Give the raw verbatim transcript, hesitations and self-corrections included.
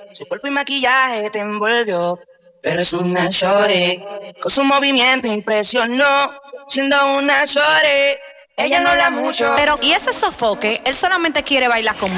Su cuerpo y maquillaje te envolvió, pero es una shorty. Con su movimiento impresionó, siendo una shorty. Ella no la mucho. Pero, ¿y ese sofoque? Él solamente quiere bailar conmigo.